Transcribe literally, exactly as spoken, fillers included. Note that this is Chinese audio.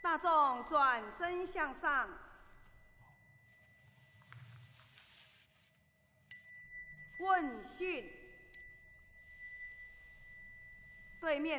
大众转身向上，问讯。对面。